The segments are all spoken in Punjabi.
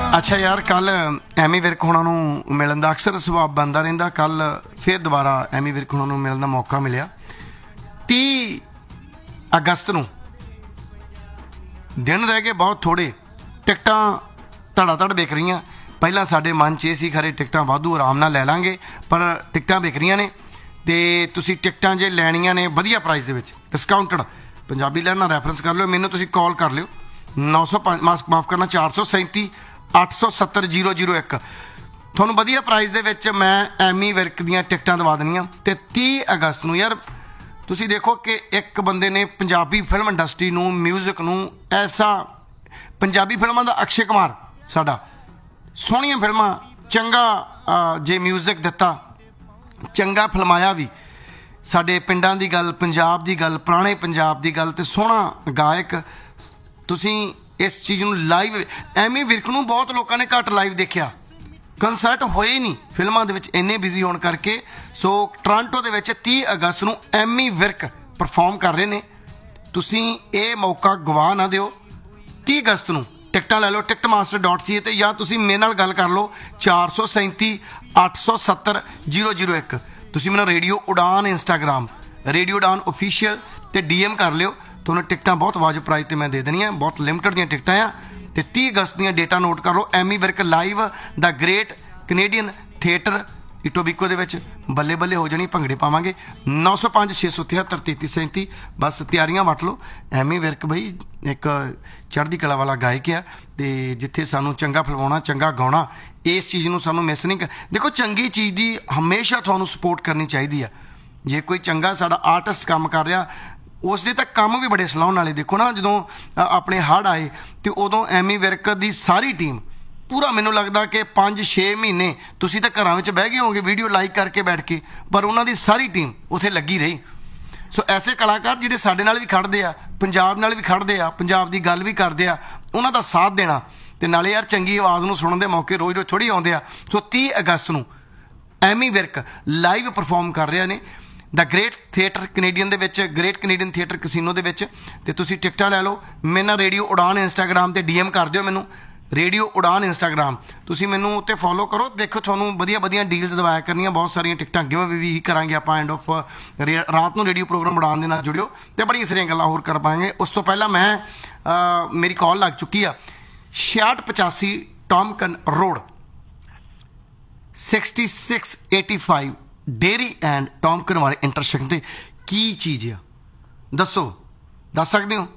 ਅੱਛਾ ਯਾਰ, ਕੱਲ ਐਮੀ ਵਿਰਕ ਹੋਣਾ ਨੂੰ ਮਿਲਣ ਦਾ ਅਕਸਰ ਸੁਭਾਅ ਬਣਦਾ ਰਹਿੰਦਾ। ਕੱਲ ਫਿਰ ਦੁਬਾਰਾ ਐਮੀ ਵਿਰਕ ਹੋਣਾ ਨੂੰ ਮਿਲਣ ਦਾ ਮੌਕਾ ਮਿਲਿਆ। 30 ਅਗਸਤ ਨੂੰ ਦਿਨ ਰਹਿ ਗਏ ਬਹੁਤ ਥੋੜ੍ਹੇ। ਟਿਕਟਾਂ ਧੜਾ ਧੜ ਵਿਕ ਰਹੀਆਂ। ਪਹਿਲਾਂ ਸਾਡੇ ਮਨ 'ਚ ਇਹ ਸੀ ਖਰੇ ਟਿਕਟਾਂ ਵਾਧੂ ਆਰਾਮ ਨਾਲ ਲੈ ਲਾਂਗੇ, ਪਰ ਟਿਕਟਾਂ ਵਿਕ ਰਹੀਆਂ ਨੇ। ਅਤੇ ਤੁਸੀਂ ਟਿਕਟਾਂ ਜੇ ਲੈਣੀਆਂ ਨੇ ਵਧੀਆ ਪ੍ਰਾਈਸ ਦੇ ਵਿੱਚ, ਡਿਸਕਾਊਂਟਡ, ਪੰਜਾਬੀ ਲੈਣ ਨਾਲ ਰੈਫਰੈਂਸ ਕਰ ਲਿਓ, ਮੈਨੂੰ ਤੁਸੀਂ ਕਾਲ ਕਰ ਲਿਓ 905 ਮਾਫ ਕਰਨਾ 437 870 001। ਤੁਹਾਨੂੰ ਵਧੀਆ ਪ੍ਰਾਈਸ ਦੇ ਵਿੱਚ ਮੈਂ ਐਮੀ ਵਿਰਕ ਦੀਆਂ ਟਿਕਟਾਂ ਦਵਾ ਦੇਣੀਆਂ। ਅਤੇ 30 ਅਗਸਤ ਨੂੰ ਯਾਰ ਤੁਸੀਂ ਦੇਖੋ ਕਿ ਇੱਕ ਬੰਦੇ ਨੇ ਪੰਜਾਬੀ ਫਿਲਮ ਇੰਡਸਟਰੀ ਨੂੰ, ਮਿਊਜ਼ਿਕ ਨੂੰ ਐਸਾ, ਪੰਜਾਬੀ ਫਿਲਮਾਂ ਦਾ ਅਕਸ਼ੇ ਕੁਮਾਰ ਸਾਡਾ, ਸੋਹਣੀਆਂ ਫਿਲਮਾਂ, ਚੰਗਾ ਜੇ ਮਿਊਜ਼ਿਕ ਦਿੱਤਾ, ਚੰਗਾ ਫਿਲਮਾਇਆ ਵੀ, ਸਾਡੇ ਪਿੰਡਾਂ ਦੀ ਗੱਲ, ਪੰਜਾਬ ਦੀ ਗੱਲ, ਪੁਰਾਣੇ ਪੰਜਾਬ ਦੀ ਗੱਲ, ਅਤੇ ਸੋਹਣਾ ਗਾਇਕ। ਤੁਸੀਂ ਇਸ ਚੀਜ਼ ਨੂੰ ਲਾਈਵ, ਐਮੀ ਵਿਰਕ ਨੂੰ ਬਹੁਤ ਲੋਕਾਂ ਨੇ ਘੱਟ ਲਾਈਵ ਦੇਖਿਆ, ਕੰਸਰਟ ਹੋਏ ਹੀ ਨਹੀਂ ਫਿਲਮਾਂ ਦੇ ਵਿੱਚ ਇੰਨੇ ਬਿਜ਼ੀ ਹੋਣ ਕਰਕੇ। ਸੋ ਟੋਰਾਂਟੋ ਦੇ ਵਿੱਚ 30 ਅਗਸਤ ਨੂੰ ਐਮੀ ਵਿਰਕ ਪਰਫਾਰਮ ਕਰ ਰਹੇ ਨੇ। ਤੁਸੀਂ ਇਹ ਮੌਕਾ ਗਵਾ ਨਾ ਦਿਓ। 30 ਅਗਸਤ ਨੂੰ ਟਿਕਟਾਂ ਲੈ ਲਓ ticketmaster.ca 'ਤੇ, ਜਾਂ ਤੁਸੀਂ ਮੇਰੇ ਨਾਲ ਗੱਲ ਕਰ ਲਓ 437 870 001। ਤੁਸੀਂ ਮੈਨੂੰ ਰੇਡੀਓ ਉਡਾਨ ਇੰਸਟਾਗ੍ਰਾਮ, ਰੇਡੀਓ ਉਡਾਨ ਓਫੀਸ਼ੀਅਲ 'ਤੇ DM ਕਰ ਲਿਓ। ਤੁਹਾਨੂੰ ਟਿਕਟਾਂ ਬਹੁਤ ਵਾਜਬ ਪ੍ਰਾਈਸ 'ਤੇ ਮੈਂ ਦੇ ਦੇਣੀਆਂ, ਬਹੁਤ ਲਿਮਟਡ ਦੀਆਂ ਟਿਕਟਾਂ ਆ। ਅਤੇ 30 ਅਗਸਤ ਦੀਆਂ ਡੇਟਾਂ ਨੋਟ ਕਰ ਲਓ। ਐਮੀ ਵਿਰਕ ਲਾਈਵ ਦਾ ਗ੍ਰੇਟ ਕੈਨੇਡੀਅਨ ਥੀਏਟਰ ਇਟੋਬੀਕੋ ਦੇ ਵਿੱਚ, ਬੱਲੇ ਬੱਲੇ ਹੋ ਜਾਣੀ, ਭੰਗੜੇ ਪਾਵਾਂਗੇ। 905 673 3337। ਬਸ ਤਿਆਰੀਆਂ ਵੱਟ ਲਓ। ਐਮੀ ਵਿਰਕ ਬਈ ਇੱਕ ਚੜ੍ਹਦੀ ਕਲਾ ਵਾਲਾ ਗਾਇਕ ਆ, ਅਤੇ ਜਿੱਥੇ ਸਾਨੂੰ ਚੰਗਾ ਫਿਲਮਾਉਣਾ, ਚੰਗਾ ਗਾਉਣਾ, ਇਸ ਚੀਜ਼ ਨੂੰ ਸਾਨੂੰ ਮਿਸ ਨਹੀਂ ਦੇਖੋ, ਚੰਗੀ ਚੀਜ਼ ਦੀ ਹਮੇਸ਼ਾ ਤੁਹਾਨੂੰ ਸਪੋਰਟ ਕਰਨੀ ਚਾਹੀਦੀ ਆ। ਜੇ ਕੋਈ ਚੰਗਾ ਸਾਡਾ ਆਰਟਿਸਟ ਕੰਮ ਕਰ ਰਿਹਾ, ਉਸ ਦੇ ਤਾਂ ਕੰਮ ਵੀ ਬੜੇ ਸਲਾਹੁਣ ਵਾਲੇ। ਦੇਖੋ ਨਾ, ਜਦੋਂ ਆਪਣੇ ਹੜ੍ਹ ਆਏ ਅਤੇ ਉਦੋਂ ਐਮੀ ਵਿਰਕ ਦੀ ਸਾਰੀ ਟੀਮ ਪੂਰਾ, ਮੈਨੂੰ ਲੱਗਦਾ ਕਿ 5-6 ਮਹੀਨੇ ਤੁਸੀਂ ਤਾਂ ਘਰਾਂ ਵਿੱਚ ਬਹਿ ਗਏ ਹੋਗੇ ਵੀਡੀਓ ਲਾਈਕ ਕਰਕੇ ਬੈਠ ਕੇ, ਪਰ ਉਹਨਾਂ ਦੀ ਸਾਰੀ ਟੀਮ ਉੱਥੇ ਲੱਗੀ ਰਹੀ। ਸੋ ਐਸੇ ਕਲਾਕਾਰ ਜਿਹੜੇ ਸਾਡੇ ਨਾਲ ਵੀ ਖੜ੍ਹਦੇ ਆ, ਪੰਜਾਬ ਨਾਲ ਵੀ ਖੜ੍ਹਦੇ ਆ, ਪੰਜਾਬ ਦੀ ਗੱਲ ਵੀ ਕਰਦੇ ਆ, ਉਹਨਾਂ ਦਾ ਸਾਥ ਦੇਣਾ। ਅਤੇ ਨਾਲੇ ਯਾਰ ਚੰਗੀ ਆਵਾਜ਼ ਨੂੰ ਸੁਣਨ ਦੇ ਮੌਕੇ ਰੋਜ਼ ਰੋਜ਼ ਥੋੜ੍ਹੀ ਆਉਂਦੇ ਆ। ਸੋ 30 ਅਗਸਤ ਨੂੰ ਐਮੀ ਵਿਰਕ ਲਾਈਵ ਪਰਫਾਰਮ ਕਰ ਰਹੇ ਨੇ ਦਾ ਗ੍ਰੇਟ ਥੀਏਟਰ ਕੈਨੇਡੀਅਨ ਦੇ ਵਿੱਚ, ਗ੍ਰੇਟ ਕੈਨੇਡੀਅਨ ਥੀਏਟਰ ਕਸੀਨੋ ਦੇ ਵਿੱਚ। ਅਤੇ ਤੁਸੀਂ ਟਿਕਟਾਂ ਲੈ ਲਓ। ਮੇਰੇ ਨਾਲ ਰੇਡੀਓ ਉਡਾਨ ਇੰਸਟਾਗ੍ਰਾਮ 'ਤੇ DM ਕਰ ਦਿਓ ਮੈਨੂੰ, ਰੇਡੀਓ ਉਡਾਨ ਇੰਸਟਾਗ੍ਰਾਮ। ਤੁਸੀਂ ਮੈਨੂੰ ਉੱਤੇ ਫੋਲੋ ਕਰੋ। ਦੇਖੋ, ਤੁਹਾਨੂੰ ਵਧੀਆ ਵਧੀਆ ਡੀਲਸ ਦਵਾਇਆ ਕਰਨੀਆਂ, ਬਹੁਤ ਸਾਰੀਆਂ ਟਿਕਟਾਂ ਗਿਵ ਅਵੇ ਵੀ ਕਰਾਂਗੇ ਆਪਾਂ। ਐਂਡ ਆਫ ਰਾਤ ਨੂੰ ਰੇਡੀਓ ਪ੍ਰੋਗਰਾਮ ਉਡਾਨ ਦੇ ਨਾਲ ਜੁੜਿਓ, ਅਤੇ ਬੜੀਆਂ ਸਾਰੀਆਂ ਗੱਲਾਂ ਹੋਰ ਕਰ ਪਾਵਾਂਗੇ। ਉਸ ਤੋਂ ਪਹਿਲਾਂ ਮੇਰੀ ਕਾਲ ਲੱਗ ਚੁੱਕੀ ਆ 6685 ਟੌਮਕਨ ਰੋਡ 6685 ਡੇਅਰੀ ਐਂਡ ਟੌਮਕਨ ਵਾਲੇ ਇੰਟਰਸੈਕਸ਼ਨ 'ਤੇ। ਕੀ ਚੀਜ਼ ਆ ਦੱਸੋ, ਦੱਸ ਸਕਦੇ ਹੋ?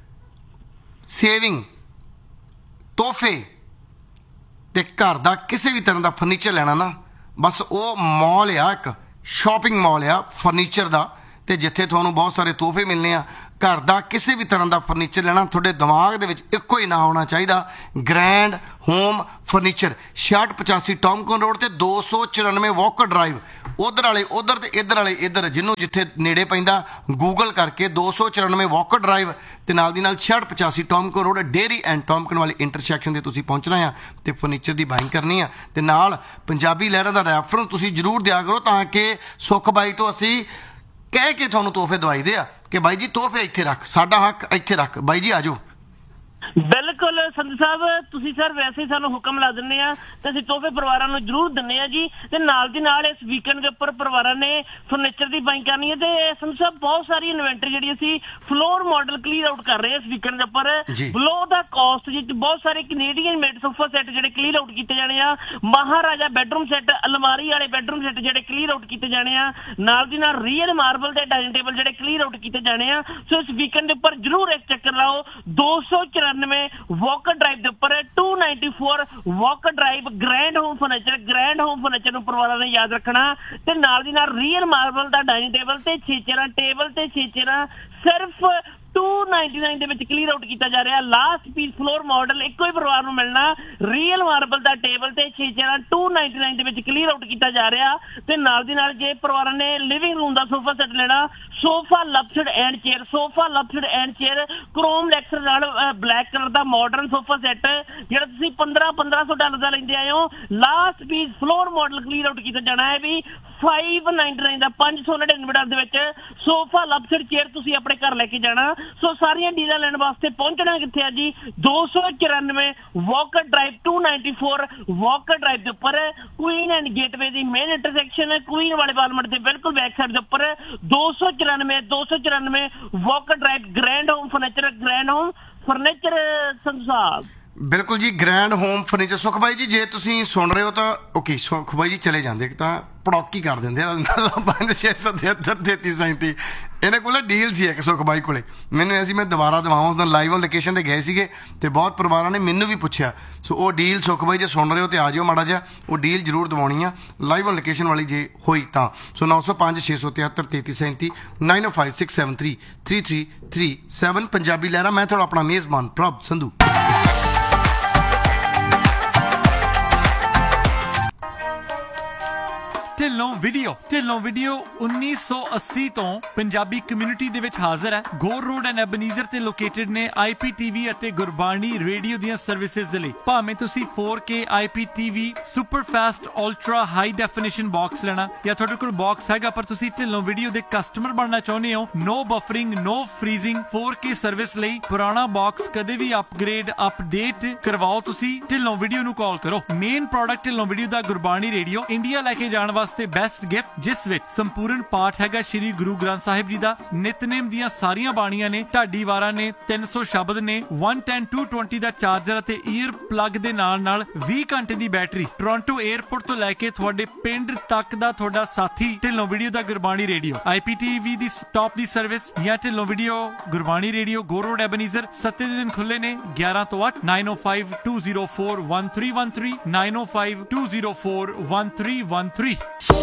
ਸੇਵਿੰਗ, ਤੋਹਫੇ ਅਤੇ ਘਰ ਦਾ ਕਿਸੇ ਵੀ ਤਰ੍ਹਾਂ ਦਾ ਫਰਨੀਚਰ ਲੈਣਾ ਨਾ, ਬਸ ਉਹ ਮਾਲ ਆ, ਇੱਕ ਸ਼ਾਪਿੰਗ ਮਾਲ ਆ ਫਰਨੀਚਰ ਦਾ, ਅਤੇ ਜਿੱਥੇ ਤੁਹਾਨੂੰ ਬਹੁਤ ਸਾਰੇ ਤੋਹਫੇ ਮਿਲਣੇ ਆ। ਘਰ ਦਾ ਕਿਸੇ ਵੀ ਤਰ੍ਹਾਂ ਦਾ ਫਰਨੀਚਰ ਲੈਣਾ, ਤੁਹਾਡੇ ਦਿਮਾਗ ਦੇ ਵਿੱਚ ਇੱਕੋ ਹੀ ਨਾਂ ਹੋਣਾ ਚਾਹੀਦਾ, ਗ੍ਰੈਂਡ ਹੋਮ ਫਰਨੀਚਰ। 6685 ਟੌਮਕਨ ਰੋਡ 'ਤੇ 294 ਵਾਕਰ ਡਰਾਈਵ। ਉਧਰ ਵਾਲੇ ਉਧਰ ਅਤੇ ਇੱਧਰ ਵਾਲੇ ਇੱਧਰ, ਜਿਹਨੂੰ ਜਿੱਥੇ ਨੇੜੇ ਪੈਂਦਾ ਗੂਗਲ ਕਰਕੇ 294 ਵਾਕਰ ਡਰਾਈਵ, ਅਤੇ ਨਾਲ ਦੀ ਨਾਲ 6685 ਟੌਮਕਨ ਰੋਡ ਡੇਅਰੀ ਐਂਡ ਟੌਮਕਨ ਵਾਲੇ ਇੰਟਰਸੈਕਸ਼ਨ 'ਤੇ ਤੁਸੀਂ ਪਹੁੰਚਣਾ ਆ, ਅਤੇ ਫਰਨੀਚਰ ਦੀ ਬਾਇੰਗ ਕਰਨੀ ਆ। ਅਤੇ ਨਾਲ ਪੰਜਾਬੀ ਲਹਿਰਾਂ ਦਾ ਰੈਫਰੈਂਸ ਤੁਸੀਂ ਜ਼ਰੂਰ ਦਿਆ ਕਰੋ, ਤਾਂ ਕਿ ਸੁੱਖ ਬਾਈ ਤੋਂ ਅਸੀਂ ਕਹਿ ਕੇ ਤੁਹਾਨੂੰ ਤੋਹਫੇ ਦਵਾਈ ਦੇ ਆ ਕਿ ਬਾਈ ਜੀ ਤੋਹਫੇ ਇੱਥੇ ਰੱਖ, ਸਾਡਾ ਹੱਕ ਇੱਥੇ ਰੱਖ। ਬਾਈ ਜੀ ਆ ਜਾਓ। ਬਿਲਕੁਲ ਸੰਧੂ ਸਾਹਿਬ, ਤੁਸੀਂ ਸਰ ਵੈਸੇ ਹੀ ਸਾਨੂੰ ਹੁਕਮ ਲਾ ਦਿੰਦੇ ਆ ਤੇ ਅਸੀਂ ਤੋਹਫੇ ਪਰਿਵਾਰਾਂ ਨੂੰ ਜ਼ਰੂਰ ਦਿੰਦੇ ਆ ਜੀ। ਤੇ ਨਾਲ ਦੀ ਨਾਲ ਇਸ ਵੀਕਐਂਡ ਦੇ ਉੱਪਰ ਪਰਿਵਾਰਾਂ ਨੇ ਫਰਨੀਚਰ ਦੀ ਬਾਇੰਗ ਕਰਨੀ ਹੈ। ਤੇ ਸੰਧੂ ਸਾਹਿਬ ਬਹੁਤ ਸਾਰੀ ਇਨਵੈਂਟਰੀ ਜਿਹੜੀ ਅਸੀਂ ਫਲੋਰ ਮਾਡਲ ਕਲੀਅਰ ਆਊਟ ਕਰ ਰਹੇ ਹਾਂ ਇਸ ਵੀਕਐਂਡ ਦੇ ਉੱਪਰ। ਬਿਲੋ ਦਾ ਕਾਸਟ ਵਿੱਚ ਬਹੁਤ ਸਾਰੇ ਕੈਨੇਡੀਅਨ ਮੇਡ ਸੋਫਾ ਸੈੱਟ ਜਿਹੜੇ ਕਲੀਅਰ ਆਊਟ ਕੀਤੇ ਜਾਣੇ ਆ, ਮਹਾਰਾਜਾ ਬੈਡਰੂਮ ਸੈੱਟ, ਅਲਮਾਰੀ ਵਾਲੇ ਬੈਡਰੂਮ ਸੈੱਟ ਜਿਹੜੇ ਕਲੀਅਰ ਆਊਟ ਕੀਤੇ ਜਾਣੇ ਆ, ਨਾਲ ਦੀ ਨਾਲ ਰੀਅਲ ਮਾਰਬਲ ਦੇ ਡਾਈਨਿੰਗ ਟੇਬਲ ਜਿਹੜੇ ਕਲੀਅਰ ਆਊਟ ਕੀਤੇ ਜਾਣੇ ਆ। ਸੋ ਇਸ ਵੀਕਐਂਡ ਦੇ ਉੱਪਰ ਜ਼ਰੂਰ ਇੱਕ ਚੱਕਰ ਲਾਓ। 294 ਵਾਕਰ ਡਰਾਈਵ ਦੇ ਉੱਪਰ 294 Walker drive grand home furniture. Grand home furniture ਨੂੰ ਪਰਿਵਾਰਾਂ ਨੇ ਯਾਦ ਰੱਖਣਾ। ਤੇ ਨਾਲ ਦੀ ਨਾਲ ਰੀਅਲ ਮਾਰਬਲ ਦਾ ਡਾਈਨਿੰਗ ਟੇਬਲ ਤੇ 6 ਚੇਅਰਾਂ, ਟੇਬਲ ਤੇ 6 ਚੇਅਰਾਂ ਸਿਰਫ 299 ਦੇ ਵਿੱਚ ਕਲੀਅਰ ਆਊਟ ਕੀਤਾ ਜਾ ਰਿਹਾ। ਲਾਸਟ ਪੀਸ ਫਲੋਰ ਮਾਡਲ ਇੱਕੋ ਹੀ ਪਰਿਵਾਰ ਨੂੰ ਮਿਲਣਾ। ਰੀਅਲ ਮਾਰਬਲ ਦਾ ਟੇਬਲ ਤੇ 6 ਚੇਅਰਾਂ 299 ਦੇ ਵਿੱਚ ਕਲੀਅਰ ਆਊਟ ਕੀਤਾ ਜਾ ਰਿਹਾ। ਤੇ ਨਾਲ ਦੀ ਨਾਲ ਜੇ ਪਰਿਵਾਰਾਂ ਨੇ ਲਿਵਿੰਗ ਰੂਮ ਦਾ ਸੋਫਾ ਸੈੱਟ ਲੈਣਾ, sofa ਲਪਸਡ and chair, sofa ਲਪਸਡ and chair chrome ਲੈਕਸਰ ਨਾਲ ਬਲੈਕ ਕਲਰ ਦਾ ਮਾਡਰਨ ਸੋਫਾ ਸੈੱਟ ਜਿਹੜਾ ਤੁਸੀਂ $1500 ਦਾ ਲੈਂਦੇ ਆਏ ਹੋ, last piece floor model clear out ਕੀਤਾ ਜਾਣਾ ਹੈ ਵੀ 599 ਦਾ $599 ਦੇ ਵਿੱਚ ਸੋਫਾ ਲਪਸਡ ਚੇਅਰ ਤੁਸੀਂ ਆਪਣੇ ਘਰ ਲੈ ਕੇ ਜਾਣਾ। ਸੋ ਸਾਰੀਆਂ ਡੀਲਾਂ ਲੈਣ ਵਾਸਤੇ ਪਹੁੰਚਣਾ ਕਿੱਥੇ ਆ ਜੀ? 294 ਵਾਕਰ ਡਰਾਈਵ 294 ਵਾਕਰ ਡਰਾਈਵ ਦੇ ਉੱਪਰ Queen and gateway the main intersection ਹੈ, ਕੁਈਨ ਵਾਲੇ ਬਾਲਮਟ ਦੇ ਬਿਲਕੁਲ ਬੈਕ ਸਾਈਡ ਦੇ ਉੱਪਰ 294 Walker drive, grand home furniture, grand home furniture Sandhu ਸਾਹਿਬ। ਬਿਲਕੁਲ ਜੀ, ਗ੍ਰੈਂਡ ਹੋਮ ਫਰਨੀਚਰ। ਸੁਖ ਬਾਈ ਜੀ, ਜੇ ਤੁਸੀਂ ਸੁਣ ਰਹੇ ਹੋ ਤਾਂ ਓਕੇ, ਸੁਖ ਬਾਈ ਜੀ ਚਲੇ ਜਾਂਦੇ ਤਾਂ ਪੜੌਕੀ ਕਰ ਦਿੰਦੇ ਆ 5-6-7-33-37। ਇਹਨਾਂ ਕੋਲ ਡੀਲ ਸੀ ਇੱਕ ਸੁਖ ਬਾਈ ਕੋਲੇ, ਮੈਨੂੰ ਐਸੀ ਮੈਂ ਦੁਬਾਰਾ ਦਵਾਵਾਂ। ਉਸ ਦਿਨ ਲਾਈਵ ਔਨ ਲੋਕੇਸ਼ਨ 'ਤੇ ਗਏ ਸੀਗੇ ਅਤੇ ਬਹੁਤ ਪਰਿਵਾਰਾਂ ਨੇ ਮੈਨੂੰ ਵੀ ਪੁੱਛਿਆ। ਸੋ ਉਹ ਡੀਲ ਸੁਖ ਬਾਈ ਜੇ ਸੁਣ ਰਹੇ ਹੋ ਤਾਂ ਆ ਜਾਓ ਮਾੜਾ ਜਿਹਾ, ਉਹ ਡੀਲ ਜ਼ਰੂਰ ਦਵਾਉਣੀ ਆ ਲਾਈਵ ਔਨ ਲੋਕੇਸ਼ਨ ਵਾਲੀ ਜੇ ਹੋਈ ਤਾਂ। ਸੋ 905-673-3337 9056733337 ਪੰਜਾਬੀ ਲਹਿਰਾ। ਮੈਂ ਤੁਹਾਡਾ ਆਪਣਾ ਮੇਜ਼ਬਾਨ ਪ੍ਰਭ ਸੰਧੂ। ਢਿੱਲੋਂ ਵੀਡੀਓ 1980 ਤੋਂ ਪੰਜਾਬੀ ਕਮਿਊਨਿਟੀ ਦੇ ਵਿੱਚ ਹਾਜ਼ਰ ਹੈ। ਗੋਰ ਰੋਡ ਐਂਡ ਐਬਨੀਜ਼ਰ ਤੇ ਲੋਕੇਟਡ ਨੇ IPTV ਅਤੇ ਗੁਰਬਾਣੀ ਰੇਡੀਓ ਦੀਆਂ ਸਰਵਿਸਿਜ਼ ਦੇ ਲਈ। ਭਾਵੇਂ ਤੁਸੀਂ 4K IPTV super fast ultra high definition box ਲੈਣਾ ਜਾਂ ਤੁਹਾਡੇ ਕੋਲ ਬਾਕਸ ਹੈਗਾ ਪਰ ਤੁਸੀਂ ਢਿੱਲੋਂ ਵੀਡੀਓ ਦੇ ਕਸਟਮਰ ਬਣਨਾ ਚਾਹੁੰਦੇ ਹੋ, ਨੋ ਬਫਰਿੰਗ, ਨੋ ਫਰੀਜ਼ਿੰਗ, 4K ਸਰਵਿਸ ਲਈ ਪੁਰਾਣਾ ਬਾਕਸ ਕਦੇ ਵੀ ਅਪਗ੍ਰੇਡ ਅਪਡੇਟ ਕਰਵਾਓ ਤੁਸੀਂ ਢਿੱਲੋਂ ਵੀਡੀਓ ਨੂੰ ਕਾਲ ਕਰੋ। ਮੇਨ ਪ੍ਰੋਡਕਟ ਢਿੱਲੋਂ ਵੀਡੀਓ ਦਾ ਗੁਰਬਾਣੀ ਰੇਡੀਓ, ਇੰਡੀਆ ਲੈ ਕੇ ਜਾਣ ਵਾਸਤੇ ਬੈਸਟ ਗਿਫਟ, ਜਿਸ ਵਿੱਚ ਸੰਪੂਰਨ ਪਾਠ ਹੈਗਾ ਸ਼੍ਰੀ ਗੁਰੂ ਗ੍ਰੰਥ ਸਾਹਿਬ ਜੀ ਦਾ, ਨਿਤਨੇਮ ਦੀਆਂ ਸਾਰੀਆਂ ਬਾਣੀਆਂ ਨੇ, ਢਾਡੀ ਵਾਰਾਂ ਨੇ, 300 ਸ਼ਬਦ ਨੇ, 110 220 ਦਾ ਚਾਰਜਰ ਅਤੇ ਈਅਰ ਪਲੱਗ ਦੇ ਨਾਲ 20 ਘੰਟੇ ਦੀ ਬੈਟਰੀ। ਟੋਰਾਂਟੋ 에ਅਰਪੋਰਟ ਤੋਂ ਲੈ ਕੇ ਤੁਹਾਡੇ ਪਿੰਡ ਤੱਕ ਦਾ ਤੁਹਾਡਾ ਸਾਥੀ ਢਿੱਲੋਂ ਵੀਡੀਓ ਦਾ ਗੁਰਬਾਣੀ ਰੇਡੀਓ। IPTV ਦੀ ਸਟਾਪ ਦੀ ਸਰਵਿਸ ਜਾਂ ਢਿੱਲੋਂ ਵੀਡੀਓ ਗੁਰਬਾਣੀ ਰੇਡੀਓ ਗੋ ਰੋਡ ਐਬਨੀਜ਼ਰ 7 ਦਿਨ ਖੁੱਲੇ ਨੇ 11 ਤੋਂ 8। 9052041313 9052041313।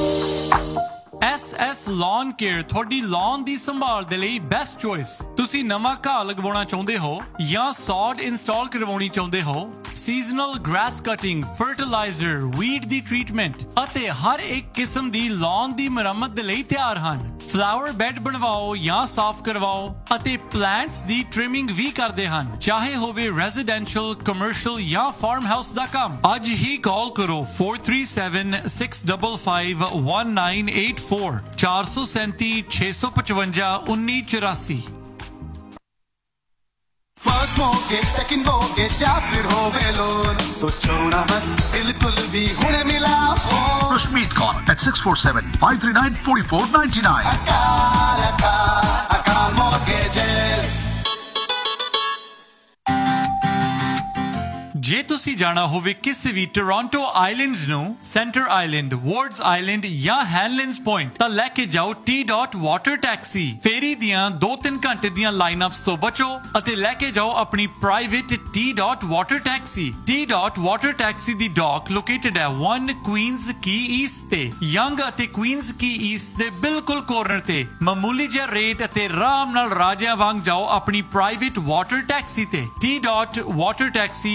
SS Lawn Care ਤੁਹਾਡੀ lawn ਦੀ ਸੰਭਾਲ ਦੇ ਲਈ ਬੈਸਟ ਚੋਇਸ। ਤੁਸੀਂ ਨਵਾਂ ਘਾਹ ਲਗਵਾਉਣਾ ਚਾਹੁੰਦੇ ਹੋ ਜਾਂ ਸੌਡ ਇੰਸਟਾਲ ਕਰਵਾਉਣੀ ਚਾਹੁੰਦੇ ਹੋ, seasonal grass cutting, fertiliser, weed ਦੀ ਟ੍ਰੀਟਮੈਂਟ ਅਤੇ ਹਰ ਇੱਕ ਕਿਸਮ ਦੀ lawn ਦੀ ਮੁਰੰਮਤ ਦੇ ਲਈ ਤਿਆਰ ਹਨ। ਫਲਾਵਰ ਬੈੱਡ ਬਣਵਾਓ ਜਾਂ ਸਾਫ਼ ਕਰਵਾਓ ਅਤੇ ਪਲਾਂਟਸ ਦੀ ਟ੍ਰਿਮਿੰਗ ਵੀ ਕਰਦੇ ਹਨ, ਚਾਹੇ ਹੋਵੇ ਰੈਜ਼ੀਡੈਂਸ਼ੀਅਲ, ਕਮਰਸ਼ੀਅਲ ਜਾਂ ਫਾਰਮ ਹਾਊਸ ਦਾ ਕੰਮ। ਅੱਜ ਹੀ ਕਾਲ ਕਰੋ 4376551984 437-655-1984। फर्स्ट मोर्गेज, सेकंड मोर्गेज या फिर होवे लोन, सोचो ना बस बिल्कुल भी हुने मिला phone. Rushmeet Khan at 647-539-4499. Akaan Mortgages। ਜੇ ਤੁਸੀਂ ਜਾਣਾ ਹੋਵੇ ਕਿਸੇ ਵੀ ਟੋਰਾਂਟੋ ਆਈਲੈਂਡਸ ਨੂੰ, ਸੈਂਟਰ ਆਈਲੈਂਡ, ਵਾਰਡਸ ਆਈਲੈਂਡ ਜਾਂ ਹੈਨਲਿੰਡਸ ਪੁਆਇੰਟ, ਤਾਂ ਲੈ ਕੇ ਜਾਓ T ਵਾਟਰ ਟੈਕਸੀ। ਫੇਰੀ ਦੀਆਂ 2-3 ਘੰਟੇ ਦੀਆਂ ਲਾਈਨਅਪਸ ਤੋਂ ਬਚੋ ਅਤੇ ਲੈ ਕੇ ਜਾਓ ਆਪਣੀ private T water taxi. T water taxi ਦੀ ਡੌਕ ਲੋਕੇਟਡ ਹੈ 1 ਕੁਈਨਜ਼ ਕੀ ਈਸਟ ਤੇ, ਯੰਗ ਅਤੇ ਕੁਈਨਜ਼ ਕੀ ਈਸਟ ਦੇ ਬਿਲਕੁਲ ਕੋਰਨਰ ਤੇ। ਮਾਮੂਲੀ ਜਿਹਾ ਰੇਟ ਅਤੇ ਆਰਾਮ ਨਾਲ ਰਾਜਿਆਂ ਵਾਂਗ ਜਾਓ ਆਪਣੀ ਪ੍ਰਾਈਵੇਟ ਵਾਟਰ ਟੈਕਸੀ ਤੇ। T water taxi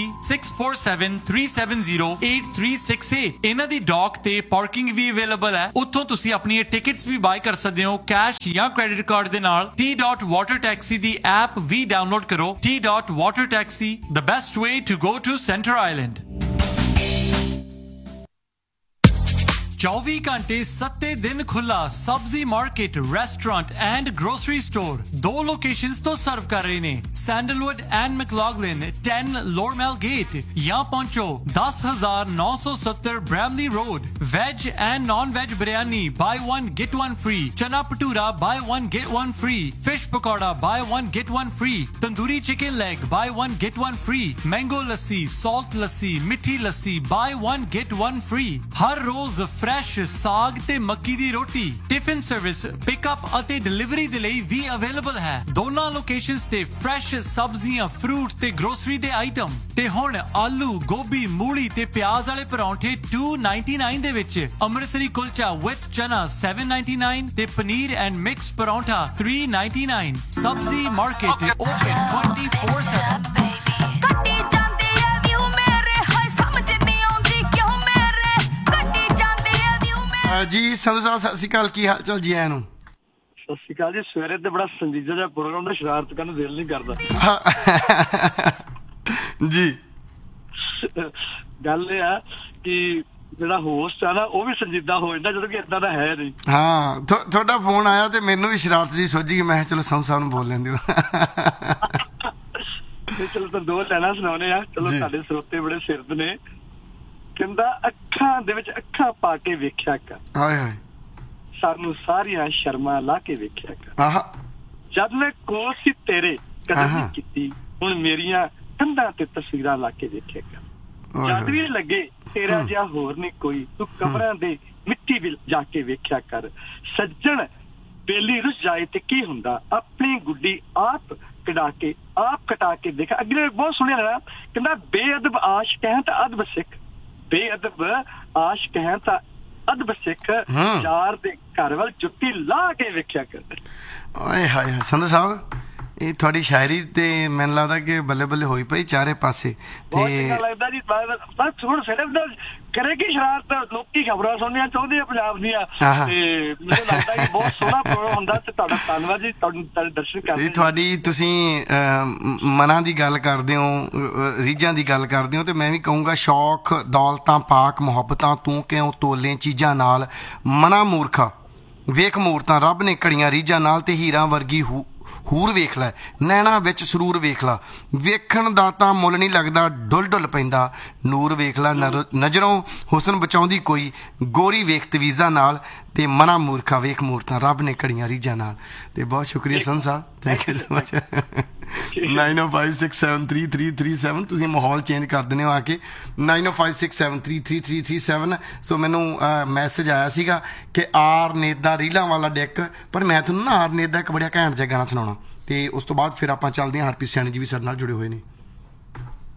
647-370-8368। ਇਹਨਾਂ ਦੀ ਡੌਕ ਤੇ ਪਾਰਕਿੰਗ ਵੀ ਅਵੇਲੇਬਲ ਹੈ, ਉੱਥੋਂ ਤੁਸੀਂ ਆਪਣੀਆਂ ਟਿਕਟਸ ਵੀ ਬਾਈ ਕਰ ਸਕਦੇ ਹੋ ਕੈਸ਼ ਜਾਂ ਕ੍ਰੈਡਿਟ ਕਾਰਡ ਦੇ ਨਾਲ। T ਵਾਟਰ ਟੈਕਸੀ ਦੀ ਐਪ ਵੀ ਡਾਊਨਲੋਡ ਕਰੋ। T water taxi, the best way to go to Center Island। 24 ਘੰਟੇ 7 ਦਿਨ ਖੁੱਲਾ ਸਬਜ਼ੀ market, restaurant and grocery store 2 locations ਤੋਂ ਸਰਵ ਕਰ ਰਹੇ ਨੇ, ਸੈਂਡਲਵੁੱਡ ਐਂਡ ਮੈਕਲੌਗਲਿਨ 10 ਲੋਰਮੈਲ ਗੇਟ, ਜਾਂ ਪਹੁੰਚੋ 10970 Bramley road. Veg and non veg biryani buy one get one free, ਚਨਾ bhatura buy one get one free, fish pakora buy one get one free, tandoori chicken leg buy one get one free, mango ਲੱਸੀ, ਸਾਲਟ ਲੱਸੀ, ਮਿੱਠੀ ਲੱਸੀ buy one get one free। ਹਰ ਰੋਜ਼ ਫਰੈਸ਼ ਸਾਗ ਤੇ ਮੱਕੀ ਦੀ ਰੋਟੀ। ਟਿਫਿਨ ਸਰਵਿਸ, ਪਿਕਅਪ ਅਤੇ ਡਿਲੀਵਰੀ ਦੇ ਲਈ ਵੀ ਅਵੇਲੇਬਲ ਹੈ। ਦੋਨਾਂ ਲੋਕੇਸ਼ਨਸ ਤੇ ਫਰੈਸ਼ ਸਬਜ਼ੀਆਂ, ਫਰੂਟ ਤੇ ਗਰੋਸਰੀ ਦੇ ਆਈਟਮ। ਤੇ ਹੁਣ ਆਲੂ, ਗੋਭੀ, ਮੂਲੀ ਤੇ ਪਿਆਜ਼ ਵਾਲੇ ਪਰੌਂਠੇ $2.99 ਦੇ ਵਿੱਚ। ਅੰਮ੍ਰਿਤਸਰੀ ਕੁਲਚਾ ਵਿਦ ਚਨਾ $7.99 ਤੇ ਪਨੀਰ ਐਂਡ ਮਿਕਸਡ ਪਰੌਂਠਾ $3.99। ਸਬਜ਼ੀ ਮਾਰਕੀਟ ਓਪਨ 24/7। ਜੀ ਸੰਧੂ ਸਾਹਿਬ ਸਤਿ ਸ਼੍ਰੀ ਅਕਾਲ, ਕੀ ਹਾਲ ਚਾਲ ਜੀ? ਆਇਆਂ ਨੂੰ ਸਤਿ ਸ਼੍ਰੀ ਅਕਾਲ ਜੀ। ਸਵੇਰੇ ਤੇ ਬੜਾ ਸੰਜੀਦਾ ਜਿਹਾ ਪ੍ਰੋਗਰਾਮ ਦਾ, ਸ਼ਰਾਰਤ ਕਰਨ ਨੂੰ ਦਿਲ ਨਹੀਂ ਕਰਦਾ ਜੀ। ਗੱਲ ਇਹ ਆ ਕਿ ਜਿਹੜਾ ਹੋਸਟ ਆ ਨਾ ਉਹ ਵੀ ਸੰਜੀਦਾ ਹੋ ਜਾਂਦਾ ਜਦੋਂ ਕਿ ਏਦਾਂ ਦਾ ਹੈ ਨਹੀਂ। ਹਾਂ ਤੁਹਾਡਾ ਫੋਨ ਆਇਆ ਤੇ ਮੈਨੂੰ ਵੀ ਸ਼ਰਾਰਤ ਜੀ ਸੋਝੀ, ਮੈਂ ਚਲੋ ਸੰਧੂ ਸਾਹਿਬ ਨੂੰ ਬੋਲ ਲੈਂਦੇ ਹੋ। ਚਲੋ ਤਾਂ ਦੋ ਲੈਣਾ ਸੁਣਾਉਣੇ ਆ। ਚਲੋ ਸਾਡੇ ਸਰੋਤੇ ਬੜੇ ਸਿਰਦ ਨੇ। ਕਹਿੰਦਾ ਅੱਖਾਂ ਦੇ ਵਿੱਚ ਅੱਖਾਂ ਪਾ ਕੇ ਵੇਖਿਆ ਕਰ, ਹਾਏ ਹਾਏ, ਸਾਨੂੰ ਸਾਰੀਆਂ ਸ਼ਰਮਾਂ ਲਾ ਕੇ ਵੇਖਿਆ ਕਰ। ਆਹ ਜਦ ਮੈਂ ਕੋਲ ਸੀ ਤੇਰੇ ਕਦਰ ਨਹੀਂ ਕੀਤੀ, ਹੁਣ ਮੇਰੀਆਂ ਕੰਧਾਂ ਤੇ ਤਸਵੀਰਾਂ ਲਾ ਕੇ ਵੇਖਿਆ ਕਰ। ਜਦ ਵੀ ਲੱਗੇ ਤੇਰਾ ਜਿਹਾ ਹੋਰ ਨਹੀਂ ਕੋਈ, ਤੂੰ ਕਬਰਾਂ ਦੇ ਮਿੱਟੀ ਵੀ ਜਾ ਕੇ ਵੇਖਿਆ ਕਰ। ਸੱਜਣ ਬੇਲੀ ਰੁੱਸ ਜਾਏ ਤੇ ਕੀ ਹੁੰਦਾ, ਆਪਣੀ ਗੁੱਡੀ ਆਪ ਕਟਾ ਕੇ ਦੇਖਾ। ਅੱਗੇ ਬਹੁਤ ਸੁਣਿਆ ਨਾ, ਕਹਿੰਦਾ ਬੇਅਦਬ ਆਸ਼ ਕਹਿ ਤਾਂ ਅਦਬ ਸਿੱਖ, ਬੇਅਦਬ ਆਸ਼ ਕਹਿ ਤਾਂ ਅਦਬ ਸਿੱਖ, ਯਾਰ ਦੇ ਘਰ ਵੱਲ ਜੁੱਤੀ ਲਾ ਕੇ ਵੇਖਿਆ ਕਰ। ਓਏ ਹਾਏ ਸੰਧੂ ਸਾਹਿਬ, ਇਹ ਤੁਹਾਡੀ ਸ਼ਾਇਰੀ ਤੇ ਮੈਨੂੰ ਲੱਗਦਾ ਕਿ ਬੱਲੇ ਬੱਲੇ ਹੋਈ ਪਈ ਚਾਰੇ ਪਾਸੇ। ਤੇ ਲੱਗਦਾ ਜੀ ਬਸ ਹੁਣ ਸਿਰਫ ਕਰੇਗੀ ਸ਼ਰਾਰਤ। ਲੋਕੀ ਖਬਰਾਂ ਸੁਣਨੀਆਂ ਚਾਹੁੰਦੇ ਆ ਪੰਜਾਬ ਦੀਆਂ, ਤੇ ਮੈਨੂੰ ਲੱਗਦਾ ਕਿ ਬਹੁਤ ਸੋਹਣਾ ਪ੍ਰੋਗਰਾਮ ਹੁੰਦਾ। ਤੇ ਤੁਹਾਡਾ ਧੰਨਵਾਦ ਜੀ, ਤੁਹਾਡੇ ਦਰਸ਼ਨ ਕਰਦੇ। ਤੁਹਾਡੀ ਤੁਸੀਂ ਮਨਾਂ ਦੀ ਗੱਲ ਕਰਦੇ ਹੋ, ਰੀਝਾਂ ਦੀ ਗੱਲ ਕਰਦੇ ਹੋ, ਤੇ ਮੈਂ ਵੀ ਕਹੂੰਗਾ ਸ਼ੌਕ ਦੌਲਤਾਂ ਪਾਕ ਮੁਹੱਬਤਾਂ ਤੂੰ ਕਿਉਂ ਤੋਲੇ ਚੀਜ਼ਾਂ ਨਾਲ, ਮਨਾ ਮੂਰਖਾ ਵੇਖ ਮੂਰਤਾਂ ਰੱਬ ਨੇ ਘੜੀਆਂ ਰੀਝਾਂ ਨਾਲ, ਤੇ ਹੀਰਾਂ ਵਰਗੀ ਹੂਰ ਵੇਖ ਲੈ, ਨੈਣਾ ਵਿੱਚ ਸਰੂਰ ਵੇਖ ਲਾ, ਵੇਖਣ ਦਾ ਤਾਂ ਮੁੱਲ ਨਹੀਂ ਲੱਗਦਾ, ਡੁੱਲ ਡੁੱਲ ਪੈਂਦਾ ਨੂਰ ਵੇਖ ਲੈ, ਨਜ਼ਰੋਂ ਹੁਸਨ ਬਚਾਉਂਦੀ ਕੋਈ, ਗੋਰੀ ਵੇਖ ਤਵੀਜ਼ਾਂ ਨਾਲ, ਤੇ ਮਨਾ ਮੂਰਖਾ ਵੇਖ ਮੂਰਤਾਂ ਰੱਬ ਨੇ ਘੜੀਆਂ ਰੀਝਾਂ ਨਾਲ। ਤੇ ਬਹੁਤ ਸ਼ੁਕਰੀਆ ਸੰਧੂ ਸਾਹਿਬ, ਥੈਂਕ ਯੂ ਸੋ ਮਚ। 9056733337 ਤੁਸੀਂ ਮਾਹੌਲ ਚੇਂਜ ਕਰ ਦਿੰਦੇ ਹੋ ਆ ਕੇ। 9056733337। ਸੋ ਮੈਨੂੰ ਮੈਸੇਜ ਆਇਆ ਸੀਗਾ ਕਿ ਆਰ ਨੇਤ ਦਾ ਰੀਲਾਂ ਵਾਲਾ ਡੈਕ, ਪਰ ਮੈਂ ਤੁਹਾਨੂੰ ਨਾ ਆਰ ਨੇਤ ਦਾ ਇੱਕ ਬੜਾ ਘੈਂਟ ਜਿਹਾ ਗਾਣਾ ਸੁਣਾਉਣਾ, ਤੇ ਉਸ ਤੋਂ ਬਾਅਦ ਫਿਰ ਆਪਾਂ ਚੱਲਦੇ ਹਾਂ। ਹਰਪ੍ਰੀਤ ਸੈਣੀ ਜੀ ਵੀ ਸਾਡੇ ਨਾਲ ਜੁੜੇ ਹੋਏ ਨੇ।